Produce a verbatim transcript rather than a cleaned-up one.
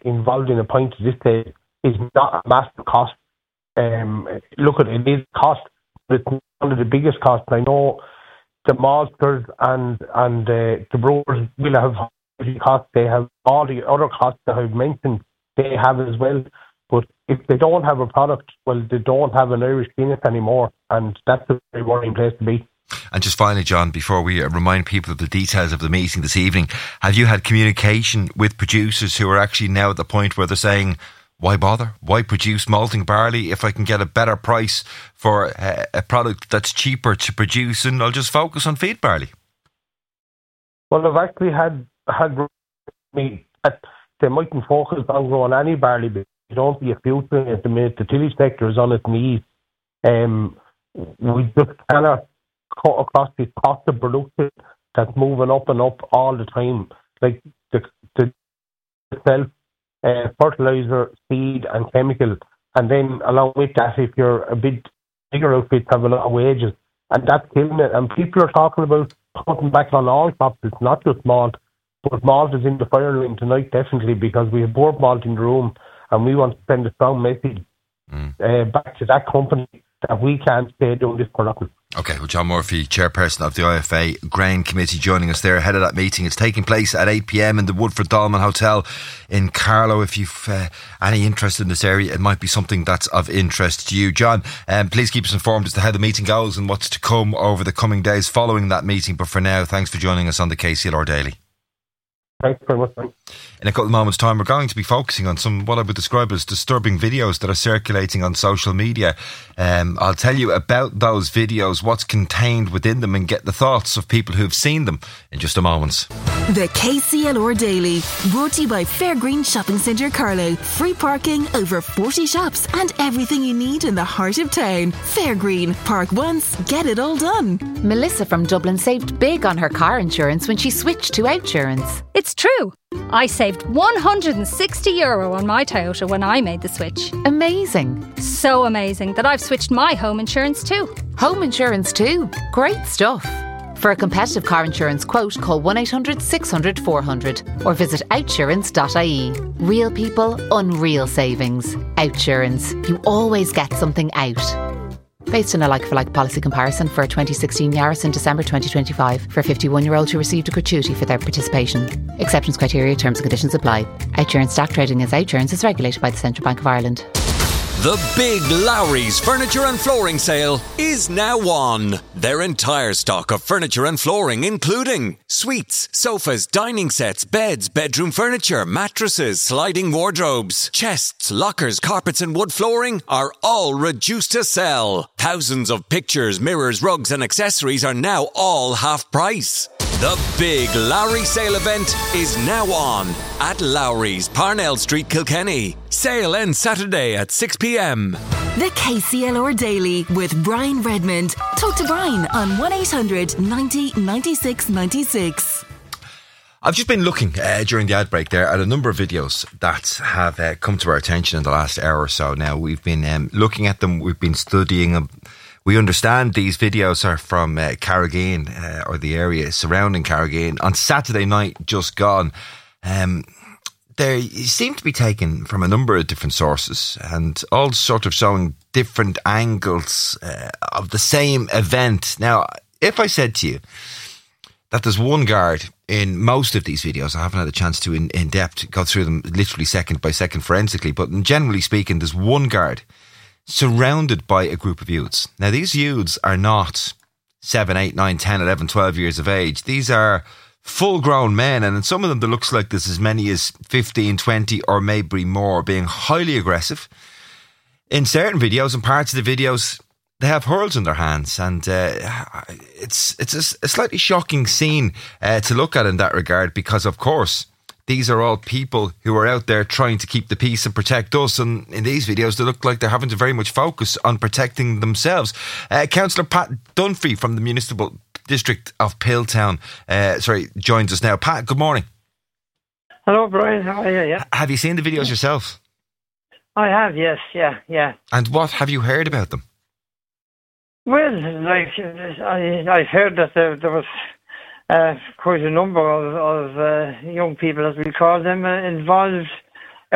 involved in a pint at this stage is not a massive cost. Um, look at it, it is cost, but it's one of the biggest costs. I know the maltsters and and uh, the brewers will have costs. They have all the other costs that I've mentioned. They have as well. But if they don't have a product, well, they don't have an Irish Guinness anymore, and that's a very worrying place to be. And just finally, John, before we remind people of the details of the meeting this evening, have you had communication with producers who are actually now at the point where they're saying, why bother? Why produce malting barley if I can get a better price for a, a product that's cheaper to produce, and I'll just focus on feed barley? Well, I've actually had had me that they mightn't focus on growing any barley, but you don't see a future in it at the minute. The tillage sector is on its knees. Um, we just cannot cut across this cost of production that's moving up and up all the time. Like the the self uh, fertilizer, seed, and chemical, and then along with that, if you're a bit bigger outfits, have a lot of wages, and that's killing it. And people are talking about cutting back on all crops. It's not just malt, but malt is in the fire line tonight, definitely, because we have board malt in the room, and we want to send a strong message mm. uh, back to that company that we can't stay doing this production. OK, well, John Murphy, chairperson of the I F A Grain Committee, joining us there ahead of that meeting. It's taking place at eight p.m. in the Woodford Dolman Hotel in Carlow. If you've uh, any interest in this area, it might be something that's of interest to you. John, um, please keep us informed as to how the meeting goes and what's to come over the coming days following that meeting. But for now, thanks for joining us on the K C L R Daily. Thanks very much. Thanks. In a couple of moments' time, we're going to be focusing on some what I would describe as disturbing videos that are circulating on social media. Um, I'll tell you about those videos, what's contained within them, and get the thoughts of people who've seen them in just a moment. The K C L R Daily, brought to you by Fairgreen Shopping Centre Carlow. Free parking, over forty shops, and everything you need in the heart of town. Fairgreen, park once, get it all done. Melissa from Dublin saved big on her car insurance when she switched to Outsurance. It's true. I saved one hundred sixty euro on my Toyota when I made the switch. Amazing. So amazing that I've switched my home insurance too. Home insurance too. Great stuff. For a competitive car insurance quote, call one eight hundred six hundred four hundred or visit outsurance dot I E. Real people, unreal savings. Outsurance. You always get something out. Based on a like-for-like policy comparison for a twenty sixteen Yaris in December twenty twenty-five for fifty-one-year-olds who received a gratuity for their participation. Acceptance criteria, terms and conditions apply. Outsurance stock trading as Outsurance is regulated by the Central Bank of Ireland. The big Lowry's Furniture and Flooring Sale is now on. Their entire stock of furniture and flooring, including suites, sofas, dining sets, beds, bedroom furniture, mattresses, sliding wardrobes, chests, lockers, carpets and wood flooring are all reduced to sell. Thousands of pictures, mirrors, rugs and accessories are now all half price. The big Lowry sale event is now on at Lowry's, Parnell Street, Kilkenny. Sale ends Saturday at six p.m. The K C L R Daily with Brian Redmond. Talk to Brian on one eight hundred ninety ninety-six ninety-six. I've just been looking uh, during the ad break there at a number of videos that have uh, come to our attention in the last hour or so. Now, we've been um, looking at them, we've been studying them. We understand these videos are from uh, Carrigain uh, or the area surrounding Carrigain. On Saturday night, just gone, um, they seem to be taken from a number of different sources and all sort of showing different angles uh, of the same event. Now, if I said to you that there's one guard in most of these videos, I haven't had a chance to in, in depth go through them literally second by second forensically, but generally speaking, there's one guard surrounded by a group of youths. Now, these youths are not seven, eight, nine, ten, eleven, twelve years of age. These are full-grown men, and in some of them there looks like there's as many as fifteen, twenty or maybe more, being highly aggressive. In certain videos and parts of the videos, they have hurls in their hands, and uh, it's it's a, a slightly shocking scene uh, to look at in that regard, because of course these are all people who are out there trying to keep the peace and protect us. And in these videos, they look like they're having to very much focus on protecting themselves. Uh, Councillor Pat Dunphy from the Municipal District of Piltown, uh, sorry, joins us now. Pat, good morning. Hello, Brian. How are you? Yeah. Have you seen the videos yourself? I have, yes. Yeah, yeah. And what have you heard about them? Well, like, I, I heard that there, there was Uh, quite a number of, of uh, young people, as we call them, uh, involved